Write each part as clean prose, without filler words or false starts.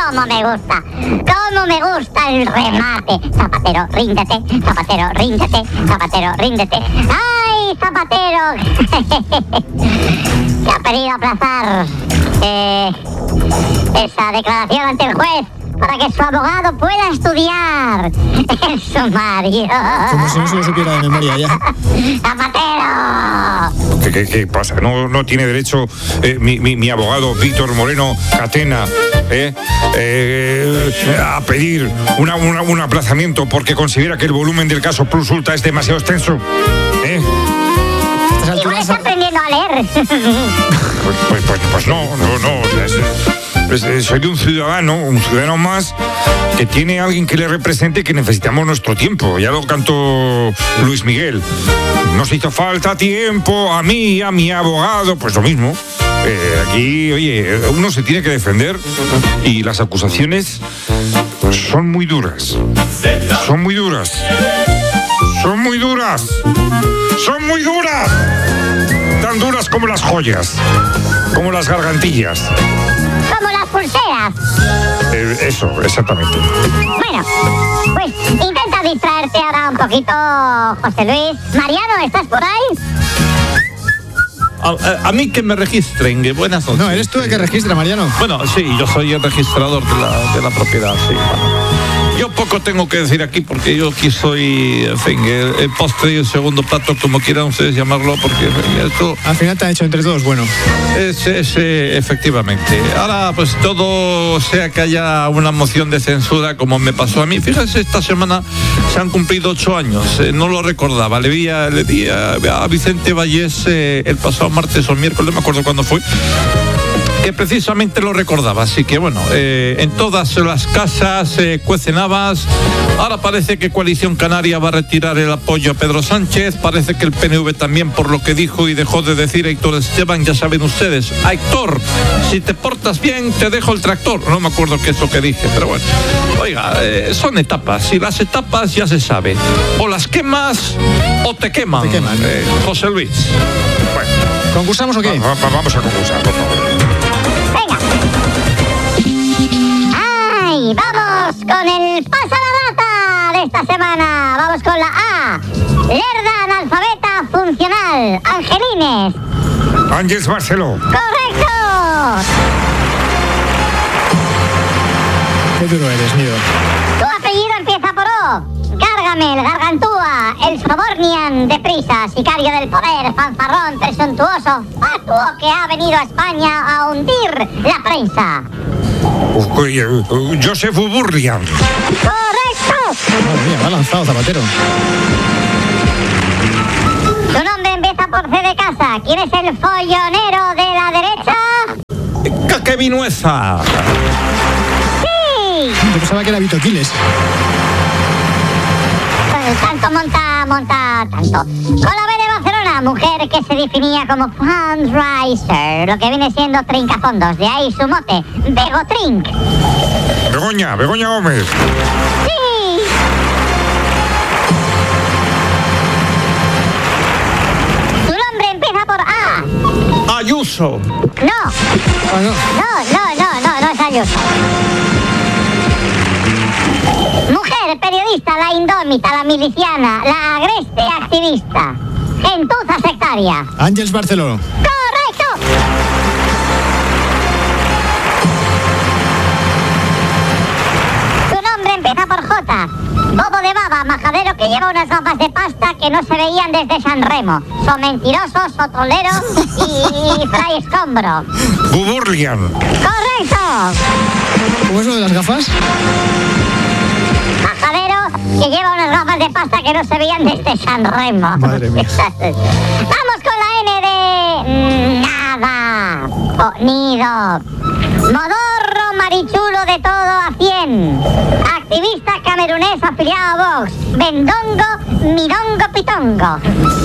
cómo me gusta! ¡Cómo me gusta el remate! Zapatero, ríndete, Zapatero, ríndete, Zapatero, ríndete. ¡Ay, Zapatero! Que ha pedido aplazar esa declaración ante el juez para que su abogado pueda estudiar el sumario. Como si no se lo supiera de memoria ya. ¡Zapatero! ¿Qué pasa? ¿No tiene derecho mi abogado Víctor Moreno Catena a pedir un aplazamiento porque considera que el volumen del caso Plus Ultra es demasiado extenso? Igual está aprendiendo a leer. Pues no. Soy un ciudadano más que tiene alguien que le represente, que necesitamos nuestro tiempo. Ya lo cantó Luis Miguel. Nos hizo falta tiempo a mí y a mi abogado. Pues lo mismo. Aquí, oye, uno se tiene que defender y las acusaciones son muy duras. Son muy duras. Tan duras como las joyas, como las gargantillas. Como las pulseras. Eso, exactamente. Bueno, pues intenta distraerte ahora un poquito, José Luis. Mariano, ¿estás por ahí? A mí que me registren, buenas noches. No, eres tú el que registra, Mariano. Bueno, sí, yo soy el registrador de la propiedad, sí. Bueno. Yo poco tengo que decir aquí porque yo aquí soy, en fin, el postre y el segundo plato, como quieran ustedes llamarlo, porque en fin, esto... Al final te han hecho entre todos, bueno. Efectivamente. Ahora, pues todo sea que haya una moción de censura, como me pasó a mí. Fíjense, esta semana se han cumplido 8 años. No lo recordaba. Le di a Vicente Vallés el pasado martes o miércoles, no me acuerdo cuándo fue, que precisamente lo recordaba. Así que bueno, en todas las casas cuecen habas. Ahora parece que Coalición Canaria va a retirar el apoyo a Pedro Sánchez. Parece que el PNV también, por lo que dijo y dejó de decir Héctor Esteban. Ya saben ustedes, Héctor, si te portas bien te dejo el tractor. No me acuerdo qué es lo que dije, pero bueno. Oiga, son etapas y las etapas ya se sabe, o las quemas o te queman. José Luis. Bueno, ¿concursamos o qué? Vamos a concursar, por favor. Venga. ¡Ay! Vamos con el pasa la rata de esta semana. Vamos con la A. Lerda analfabeta funcional. Angelines. Ángeles Barceló. ¡Correcto! Qué duro eres, Nido. Tu apellido empieza por O. Gargamel, Gargantúa, el Sobornian, deprisa, sicario del poder, fanfarrón, presuntuoso, fatuo que ha venido a España a hundir la prensa. Joseph Burlian. ¡Correcto! Madre mía, me ha lanzado Zapatero. Tu nombre empieza por C de casa. ¿Quién es el follonero de la derecha? ¡Caquevinueza! ¡Sí! Yo pensaba que era Vito Quiles. Tanto monta tanto. Con la B de Barcelona, mujer que se definía como fundraiser, lo que viene siendo trincafondos, de ahí su mote, Begotrink. Begoña Gómez. ¡Sí! Tu nombre empieza por A. Ayuso. No. No es Ayuso. Mujer, periodista, la indómita, la miliciana, la agreste activista. Gentuza sectaria. Ángeles Barceló. ¡Correcto! Tu nombre empieza por J. Bobo de baba, majadero que lleva unas gafas de pasta que no se veían desde San Remo. Son mentirosos, sotrolero y fray escombro. Buburlian. ¡Correcto! ¿Cómo es lo de las gafas? Majadero que lleva unas gafas de pasta que no se veían desde San Remo. Madre mía. Vamos con la N de... nada. Nido. Modorro marichulo de todo a 100. Activista camerunés afiliado a Vox. Bendongo, mirongo, pitongo.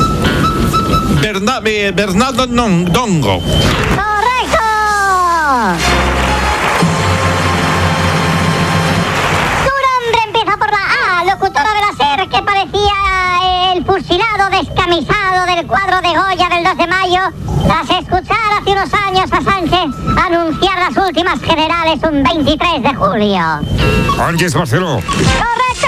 Bernardo Dongo. ¡Correcto! Tu nombre empieza por la A, locutora de la SER que parecía el fusilado descamisado del cuadro de Goya del 2 de mayo tras escuchar hace unos años a Sánchez anunciar las últimas generales un 23 de julio. Ángeles Barceló. ¡Correcto!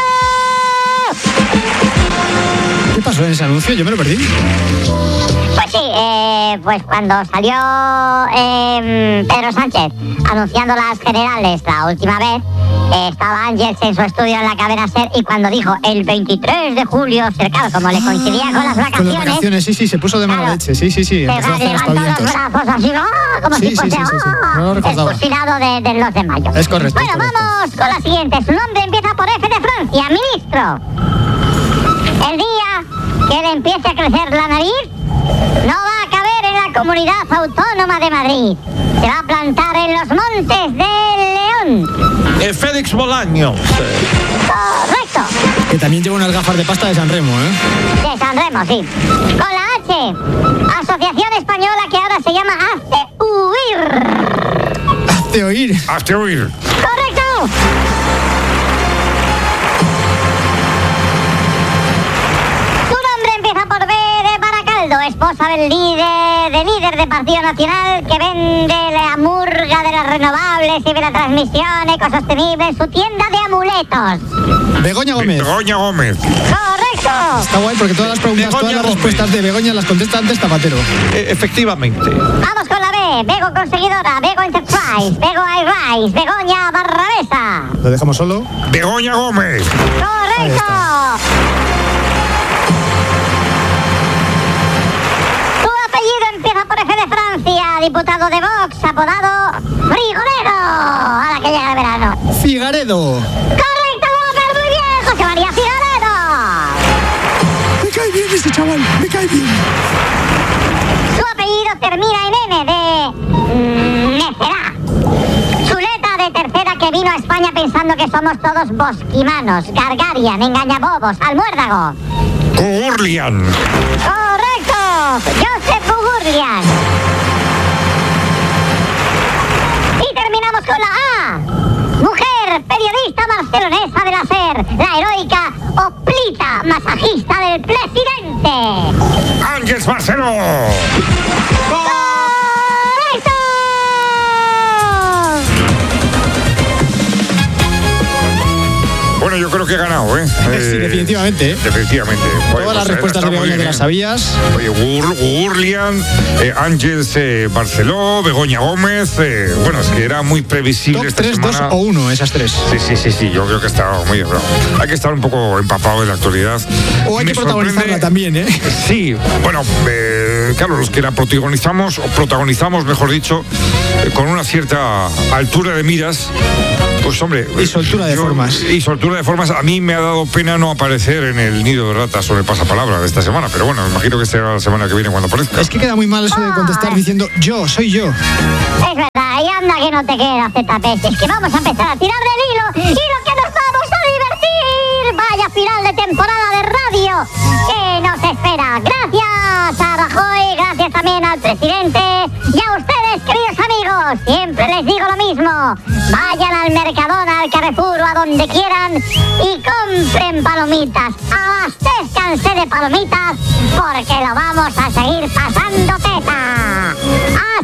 ¿Qué pasó en ese anuncio? Yo me lo perdí. Pues sí, pues cuando salió Pedro Sánchez anunciando las generales la última vez, estaba Ángeles en su estudio en la cadena SER y cuando dijo el 23 de julio, cercano, como le coincidía con las vacaciones. Con las vacaciones, sí, se puso de mala leche. Sí. Empezó a hacer levantó los aspavientos. brazos así, como Sí, si fuese sí. No lo recordaba. expulsado de los de mayo. Es correcto, Bueno, es correcto. vamos con la siguiente. Su nombre empieza por F de Francia, ministro. El día que le empiece a crecer la nariz, no va a caber en la Comunidad Autónoma de Madrid. Se va a plantar en los Montes de León. Félix Bolaños. Correcto. Que también lleva unas gafas de pasta de San Remo, ¿eh? De San Remo, sí. Con la H. Asociación Española que ahora se llama Hazte Huir. Hazte oír. Hazte oír. ¡Correcto! Su nombre empieza por B de Baracaldo, esposa del líder del Partido Nacional que vende la murga de las renovables y de la transmisión ecosostenible en su tienda de amuletos. Begoña Gómez. Begoña Gómez. ¡Correcto! Está guay porque todas las preguntas, Begoña todas las Gómez. respuestas de Begoña las contesta antes Zapatero. Efectivamente. Vamos con la B. Bego Conseguidora, Bego Enterprise, Bego iRise, Begoña Barrabesa. Lo dejamos solo. Begoña Gómez. ¡Correcto! Su apellido empieza por F de Francia, diputado de Vox, apodado Frigonero, a la que llega el verano. Figaredo. ¡Correcto, Gómez! ¡Muy bien! ¡José María Figaredo! Me cae bien ese chaval, me cae bien. Su apellido termina en N de Necerá. Chuleta de tercera que vino a España pensando que somos todos bosquimanos, gargarian, engañabobos, almuérdago. Gurlian. ¡Correcto! Josep Gugurlian. Y terminamos con la A. Mujer, periodista barcelonesa de la SER, la heroica Oplita, masajista del presidente. Ángeles Barceló. ¡Correcto! Bueno, yo creo que he ganado, ¿eh? Sí, definitivamente, ¿eh? Definitivamente. Todas las respuestas de Begoña te las sabías. Oye, Gurlian, Ángeles Barceló, Begoña Gómez. Bueno, es que era muy previsible Top esta 3, semana. 2 o 1, esas tres. Sí, yo creo que estaba muy bien. Hay que estar un poco empapado de la actualidad. O hay Me que protagonizarla sorprende- también, ¿eh? Sí, bueno, claro, los que la protagonizamos, mejor dicho, con una cierta altura de miras, pues hombre... Y soltura de formas. Y soltura de formas. A mí me ha dado pena no aparecer en el nido de ratas sobre el pasapalabra de esta semana, pero bueno, me imagino que será la semana que viene cuando aparezca. Es que queda muy mal eso de contestar diciendo yo, soy yo. Es verdad, y anda que no te queda, ZP. Es que vamos a empezar a tirar del hilo y lo que nos vamos a divertir. Vaya final de temporada de radio que nos espera. Gracias a Rajoy, gracias también al presidente y a ustedes, queridos amigos. Siempre les digo lo mismo. Vayan al Mercadona, al Carrefour o a donde quieran y compren palomitas. Abastezcanse de palomitas porque lo vamos a seguir pasando teta.